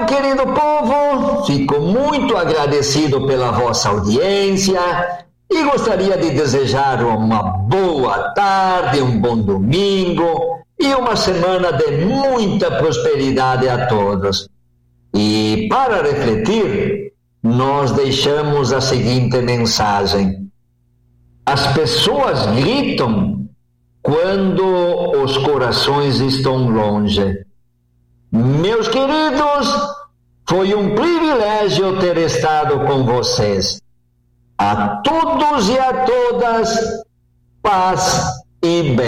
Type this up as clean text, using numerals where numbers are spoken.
querido povo, fico muito agradecido pela vossa audiência e gostaria de desejar uma boa tarde, um bom domingo e uma semana de muita prosperidade a todos. E para refletir, nós deixamos a seguinte mensagem: as pessoas gritam quando os corações estão longe. Meus queridos, foi um privilégio ter estado com vocês. A todos e a todas, paz e bem.